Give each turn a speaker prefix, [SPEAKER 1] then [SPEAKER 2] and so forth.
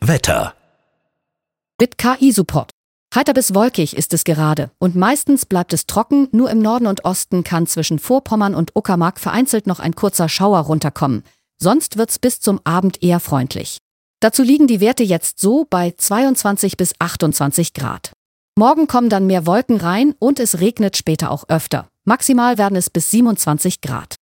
[SPEAKER 1] Wetter.
[SPEAKER 2] Mit KI-Support. Heiter bis wolkig ist es gerade und meistens bleibt es trocken, nur im Norden und Osten kann zwischen Vorpommern und Uckermark vereinzelt noch ein kurzer Schauer runterkommen. Sonst wird's bis zum Abend eher freundlich. Dazu liegen die Werte jetzt so bei 22 bis 28 Grad. Morgen kommen dann mehr Wolken rein und es regnet später auch öfter. Maximal werden es bis 27 Grad.